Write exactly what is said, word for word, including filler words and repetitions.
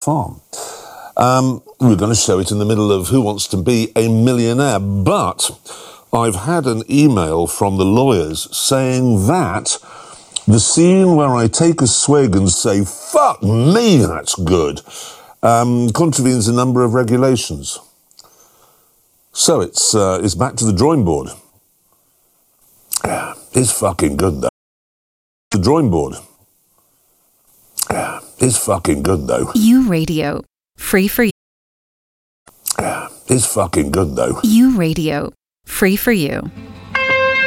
farm. Um, we're going to show it in the middle of Who Wants to Be a Millionaire, but I've had an email from the lawyers saying that the scene where I take a swig and say, fuck me, that's good, um, contravenes a number of regulations. So it's, uh, it's back to the drawing board. Yeah, it's fucking good, though. The drawing board. Yeah, it's fucking good, though. U Radio. Free for you. Yeah, it's fucking good, though. U Radio. Free for you.